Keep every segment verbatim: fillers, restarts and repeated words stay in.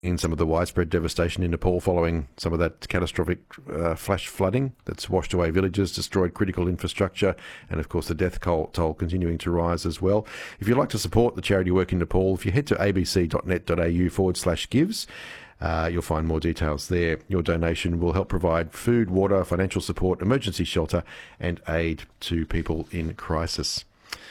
in some of the widespread devastation in Nepal following some of that catastrophic uh, flash flooding that's washed away villages, destroyed critical infrastructure, and of course the death toll continuing to rise as well. If you'd like to support the charity work in Nepal, if you head to abc.net.au forward slash gives, uh, you'll find more details there. Your donation will help provide food, water, financial support, emergency shelter, and aid to people in crisis.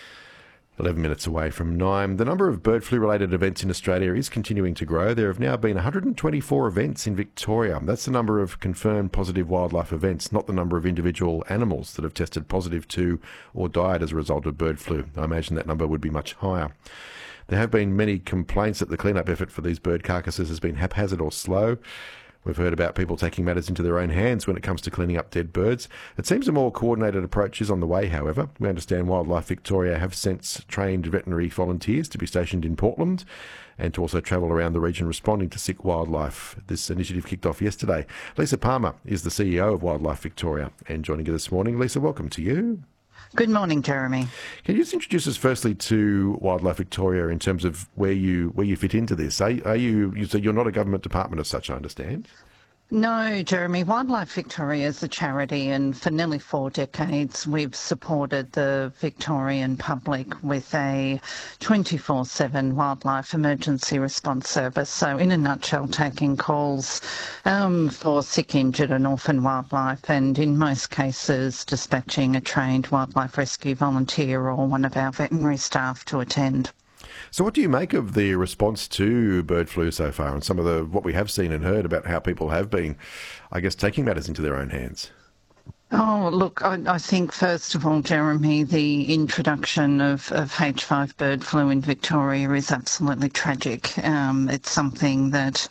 eleven minutes away from nine. The number of bird flu-related events in Australia is continuing to grow. There have now been one hundred twenty-four events in Victoria. That's the number of confirmed positive wildlife events, not the number of individual animals that have tested positive to or died as a result of bird flu. I imagine that number would be much higher. There have been many complaints that the clean-up effort for these bird carcasses has been haphazard or slow. We've heard about people taking matters into their own hands when it comes to cleaning up dead birds. It seems a more coordinated approach is on the way, however. We understand Wildlife Victoria have sent trained veterinary volunteers to be stationed in Portland and to also travel around the region responding to sick wildlife. This initiative kicked off yesterday. Lisa Palmer is the C E O of Wildlife Victoria and joining us this morning. Lisa, welcome to you. Good morning, Jeremy. Can you just introduce us firstly to Wildlife Victoria in terms of where you where you fit into this? Are, are you, you so you're not a government department as such, I understand? No, Jeremy. Wildlife Victoria is a charity, and for nearly four decades we've supported the Victorian public with a twenty-four seven wildlife emergency response service. So in a nutshell, taking calls um, for sick, injured and orphan wildlife, and in most cases dispatching a trained wildlife rescue volunteer or one of our veterinary staff to attend. So what do you make of the response to bird flu so far and some of the what we have seen and heard about how people have been, I guess, taking matters into their own hands? Oh, look, I, I think first of all, Jeremy, the introduction of, of H five bird flu in Victoria is absolutely tragic. Um, it's something that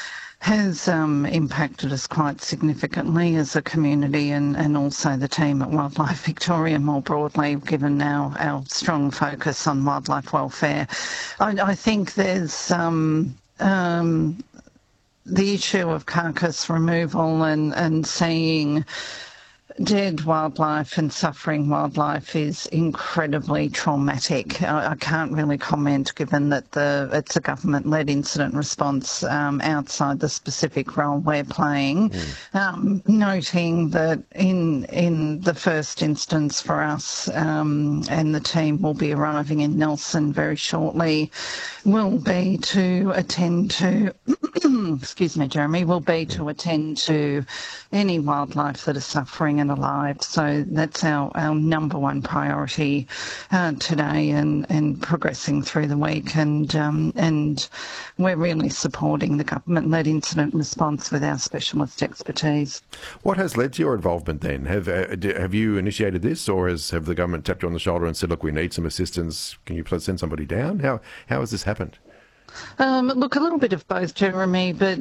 has um, impacted us quite significantly as a community, and, and also the team at Wildlife Victoria more broadly, given our, our strong focus on wildlife welfare. I, I think there's um, um, the issue of carcass removal and, and seeing dead wildlife and suffering wildlife is incredibly traumatic. I, I can't really comment, given that the it's a government-led incident response um, outside the specific role we're playing. Mm. Um, noting that in in the first instance for us, um, and the team will be arriving in Nelson very shortly, will be to attend to, excuse me, Jeremy, will be to attend to any wildlife that is suffering and alive. So that's our, our number one priority uh, today and, and progressing through the week. And um, and we're really supporting the government-led incident response with our specialist expertise. What has led to your involvement then? Have uh, have you initiated this, or has have the government tapped you on the shoulder and said, look, we need some assistance, can you please send somebody down? How How has this happened? Um, look, a little bit of both, Jeremy, but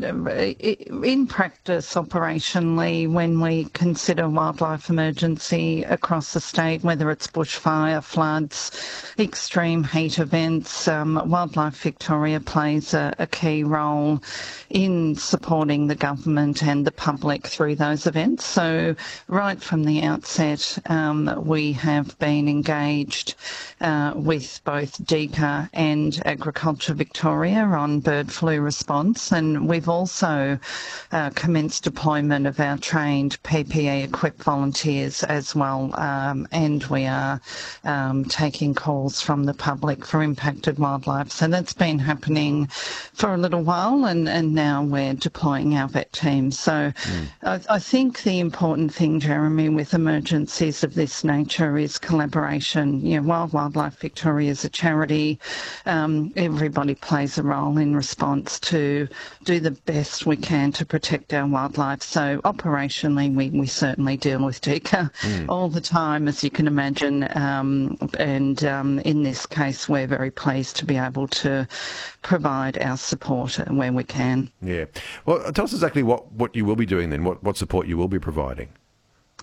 in practice, operationally, when we consider wildlife emergency across the state, whether it's bushfire, floods, extreme heat events, um, Wildlife Victoria plays a, a key role in supporting the government and the public through those events. So right from the outset, um, we have been engaged uh, with both D C A and Agriculture Victoria on bird flu response, and we've also uh, commenced deployment of our trained P P E-equipped volunteers as well, um, and we are um, taking calls from the public for impacted wildlife. So that's been happening for a little while, and, and now we're deploying our vet teams. So mm. I, I think the important thing, Jeremy, with emergencies of this nature is collaboration. You know, while Wildlife Victoria is a charity, um, everybody plays a role in response to do the best we can to protect our wildlife. So operationally, we, we certainly deal with D C A mm. all the time, as you can imagine. Um, and um, in this case, we're very pleased to be able to provide our support where we can. Yeah. Well, tell us exactly what, what you will be doing then, what, what support you will be providing.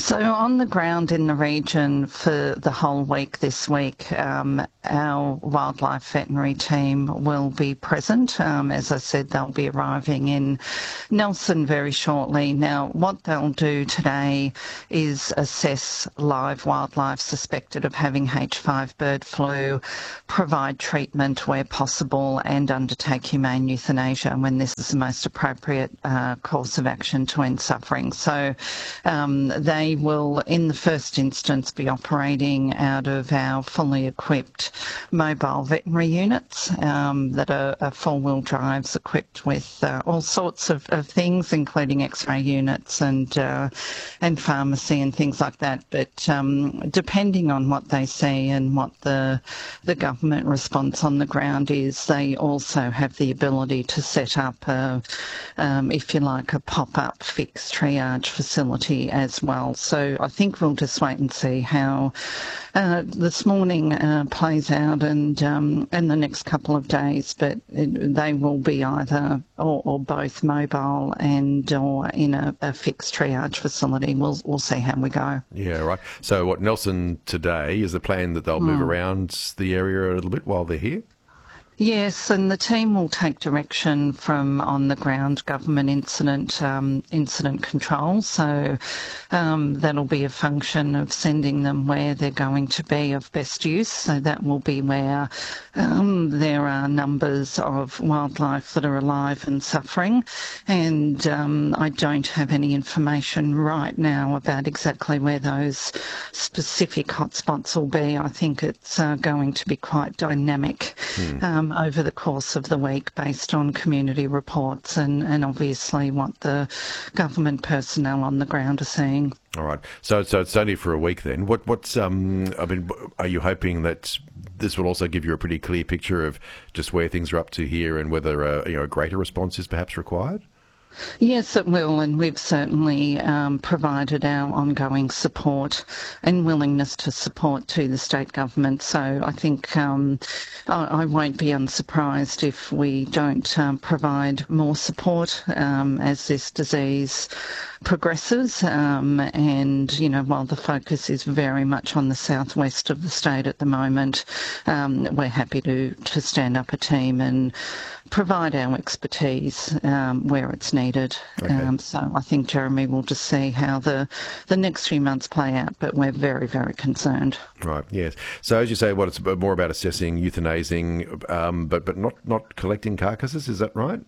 So on the ground in the region for the whole week this week, um, our wildlife veterinary team will be present. Um, as I said, they'll be arriving in Nelson very shortly. Now, what they'll do today is assess live wildlife suspected of having H five bird flu, provide treatment where possible, and undertake humane euthanasia when this is the most appropriate uh, course of action to end suffering. So um, they will, in the first instance, be operating out of our fully equipped mobile veterinary units um, that are, are four-wheel drives equipped with uh, all sorts of, of things, including X-ray units and uh, and pharmacy and things like that. But um, depending on what they see and what the the government response on the ground is, they also have the ability to set up, a, um, if you like, a pop-up fixed triage facility as well. So I think we'll just wait and see how uh, this morning uh, plays out and um, in the next couple of days. But it, they will be either or, or both mobile and or in a, a fixed triage facility. We'll we'll see how we go. Yeah, right. So what, Nelson today, is the plan that they'll move mm. around the area a little bit while they're here? Yes, and the team will take direction from on-the-ground government incident um, incident control. So um, that'll be a function of sending them where they're going to be of best use. So that will be where um, there are numbers of wildlife that are alive and suffering. And um, I don't have any information right now about exactly where those specific hotspots will be. I think it's uh, going to be quite dynamic. Hmm. Um, over the course of the week based on community reports and, and obviously what the government personnel on the ground are seeing. All right. So so it's only for a week then. What what's um I mean, are you hoping that this will also give you a pretty clear picture of just where things are up to here and whether a, you know, a greater response is perhaps required? Yes, it will, and we've certainly um, provided our ongoing support and willingness to support to the state government. So I think um, I, I won't be unsurprised if we don't um, provide more support um, as this disease progresses. Um, and, you know, while the focus is very much on the southwest of the state at the moment, um, we're happy to, to stand up a team and provide our expertise um, where it's needed. Okay. Um, so I think, Jeremy, we'll just see how the, the next few months play out, but we're very, very concerned. Right, yes. So as you say, what it's more about assessing, euthanizing, um, but, but not, not collecting carcasses, is that right?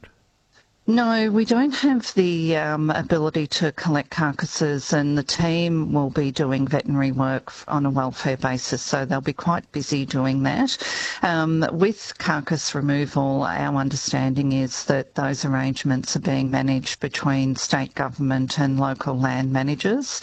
No, we don't have the um, ability to collect carcasses, and the team will be doing veterinary work on a welfare basis, so they'll be quite busy doing that. Um, with carcass removal, our understanding is that those arrangements are being managed between state government and local land managers.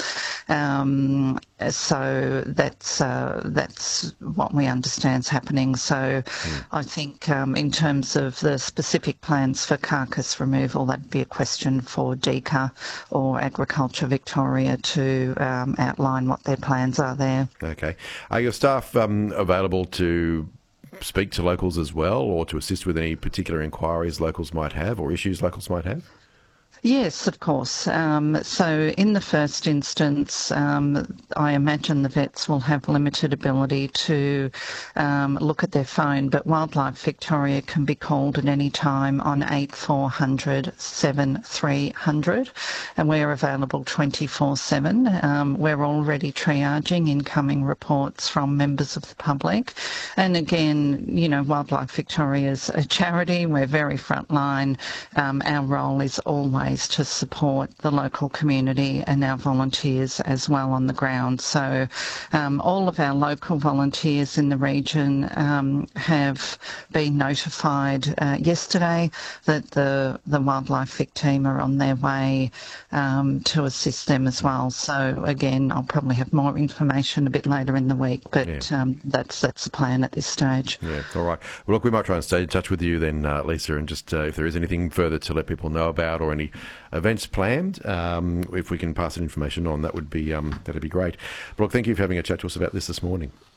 Um, so that's uh, that's what we understand is happening. So mm. I think um, in terms of the specific plans for carcass removal, that'd be a question for D C A or Agriculture Victoria to um, outline what their plans are there. Okay. Are your staff um, available to speak to locals as well, or to assist with any particular inquiries locals might have or issues locals might have? Yes, of course. Um, so in the first instance, um, I imagine the vets will have limited ability to um, look at their phone, but Wildlife Victoria can be called at any time on eight four hundred, seven three hundred, and we're available twenty-four seven. Um, we're already triaging incoming reports from members of the public. And again, you know, Wildlife Victoria is a charity. We're very frontline. Um, our role is always to support the local community and our volunteers as well on the ground. So um, all of our local volunteers in the region um, have been notified uh, yesterday that the, the Wildlife Vic team are on their way um, to assist them as well. So again, I'll probably have more information a bit later in the week, but yeah. um, that's that's the plan at this stage. Yeah, all right. Well, look, we might try and stay in touch with you then, uh, Lisa, and just uh, if there is anything further to let people know about or any events planned, um, if we can pass that information on, that would be um, that'd be great. But look, thank you for having a chat to us about this this morning.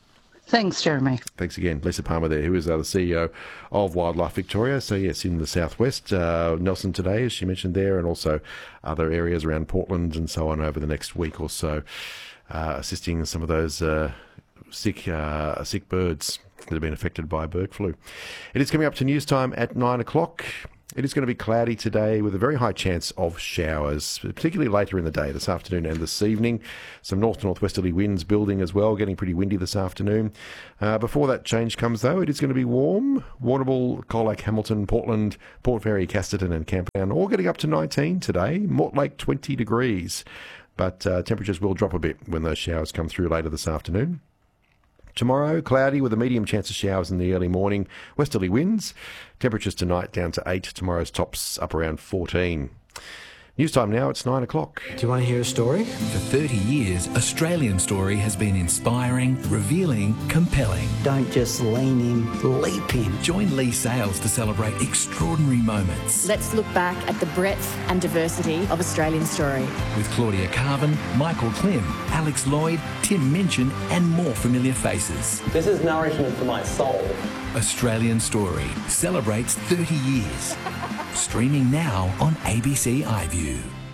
Thanks, Jeremy. Thanks again. Lisa Palmer there, who is uh, the C E O of Wildlife Victoria. So, yes, in the southwest, uh, Nelson today, as she mentioned there, and also other areas around Portland and so on over the next week or so, uh, assisting some of those uh, sick uh, sick birds that have been affected by bird flu. It is coming up to news time at nine o'clock. It is going to be cloudy today with a very high chance of showers, particularly later in the day, this afternoon and this evening. Some north-northwesterly winds building as well, getting pretty windy this afternoon. Uh, before that change comes, though, it is going to be warm. Warrnambool, Colac, Hamilton, Portland, Port Fairy, Casterton and Camperdown all getting up to nineteen today. Mortlake, twenty degrees. But uh, temperatures will drop a bit when those showers come through later this afternoon. Tomorrow, cloudy with a medium chance of showers in the early morning. Westerly winds. Temperatures tonight down to eight. Tomorrow's tops up around fourteen. News time now, it's nine o'clock. Do you want to hear a story? For thirty years, Australian Story has been inspiring, revealing, compelling. Don't just lean in, leap in. Join Lee Sales to celebrate extraordinary moments. Let's look back at the breadth and diversity of Australian Story. With Claudia Carvin, Michael Klim, Alex Lloyd, Tim Minchin and more familiar faces. This is nourishment for my soul. Australian Story celebrates thirty years. Streaming now on A B C iView.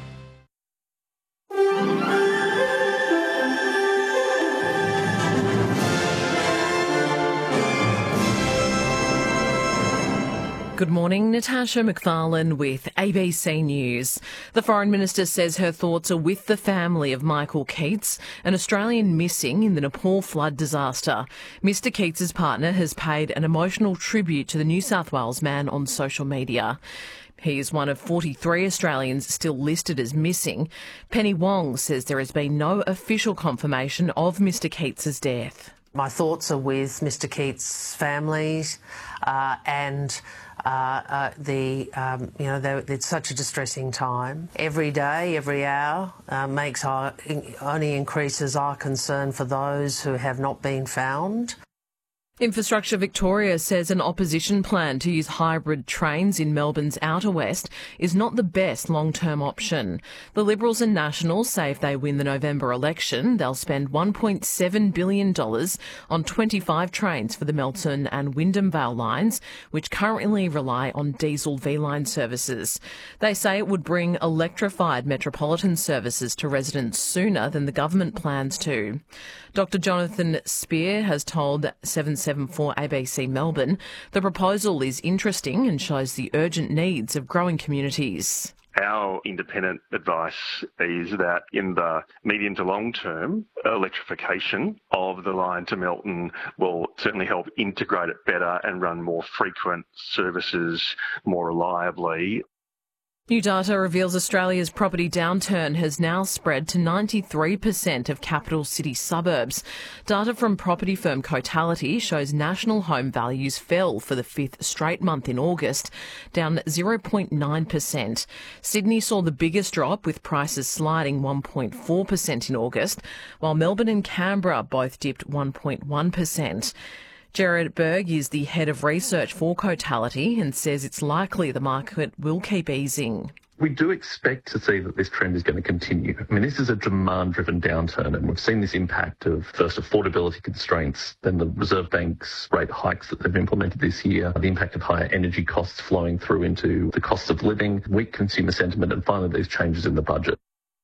Good morning, Natasha McFarlane with A B C News. The Foreign Minister says her thoughts are with the family of Michael Keats, an Australian missing in the Nepal flood disaster. Mister Keats's partner has paid an emotional tribute to the New South Wales man on social media. He is one of forty-three Australians still listed as missing. Penny Wong says there has been no official confirmation of Mister Keats's death. My thoughts are with Mister Keats' families uh, and uh, uh, the, um, you know, they, it's such a distressing time. Every day, every hour uh, makes our, only increases our concern for those who have not been found. Infrastructure Victoria says an opposition plan to use hybrid trains in Melbourne's outer west is not the best long-term option. The Liberals and Nationals say if they win the November election, they'll spend one point seven billion dollars on twenty-five trains for the Melton and Wyndham Vale lines, which currently rely on diesel V-line services. They say it would bring electrified metropolitan services to residents sooner than the government plans to. Doctor Jonathan Spear has told seven seventy-four A B C Melbourne the proposal is interesting and shows the urgent needs of growing communities. Our independent advice is that in the medium to long term, electrification of the line to Melton will certainly help integrate it better and run more frequent services more reliably. New data reveals Australia's property downturn has now spread to ninety-three percent of capital city suburbs. Data from property firm Cotality shows national home values fell for the fifth straight month in August, down zero point nine percent. Sydney saw the biggest drop, with prices sliding one point four percent in August, while Melbourne and Canberra both dipped one point one percent. Gerard Berg is the head of research for Cotality and says it's likely the market will keep easing. We do expect to see that this trend is going to continue. I mean, this is a demand-driven downturn, and we've seen this impact of first affordability constraints, then the Reserve Bank's rate hikes that they've implemented this year, the impact of higher energy costs flowing through into the cost of living, weak consumer sentiment, and finally these changes in the budget.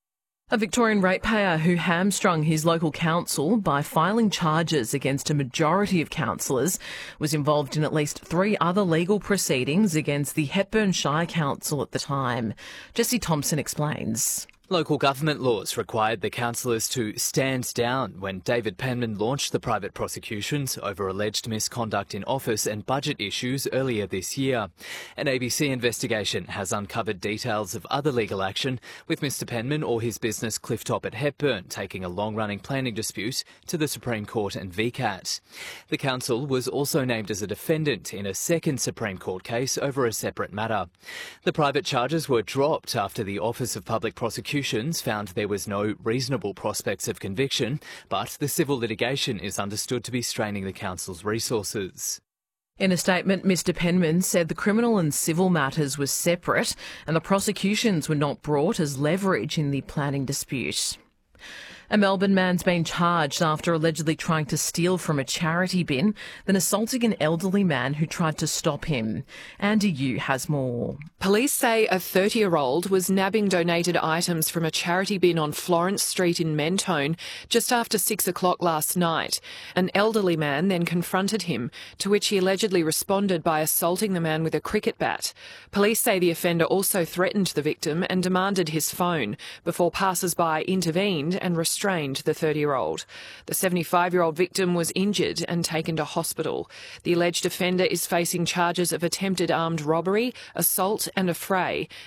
A Victorian ratepayer who hamstrung his local council by filing charges against a majority of councillors was involved in at least three other legal proceedings against the Hepburn Shire Council at the time. Jesse Thompson explains. Local government laws required the councillors to stand down when David Penman launched the private prosecutions over alleged misconduct in office and budget issues earlier this year. An A B C investigation has uncovered details of other legal action, with Mr Penman or his business Clifftop at Hepburn taking a long-running planning dispute to the Supreme Court and V CAT. The council was also named as a defendant in a second Supreme Court case over a separate matter. The private charges were dropped after the Office of Public Prosecution found there was no reasonable prospects of conviction, but the civil litigation is understood to be straining the council's resources. In a statement, Mr Penman said the criminal and civil matters were separate and the prosecutions were not brought as leverage in the planning dispute. A Melbourne man's been charged after allegedly trying to steal from a charity bin, then assaulting an elderly man who tried to stop him. Andy Yu has more. Police say a thirty-year-old was nabbing donated items from a charity bin on Florence Street in Mentone just after six o'clock last night. An elderly man then confronted him, to which he allegedly responded by assaulting the man with a cricket bat. Police say the offender also threatened the victim and demanded his phone before passers-by intervened and restrained the thirty-year-old. The seventy-five-year-old victim was injured and taken to hospital. The alleged offender is facing charges of attempted armed robbery, assault and affray,